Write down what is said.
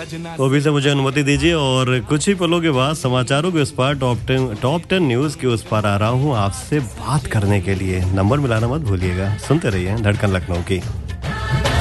तो अभी से मुझे अनुमति दीजिए और कुछ ही पलों के बाद समाचारों के उस पार टॉप 10 न्यूज के उस पार आ रहा हूँ आपसे बात करने के लिए। नंबर मिलाना मत भूलिएगा, सुनते रहिए धड़कन लखनऊ की।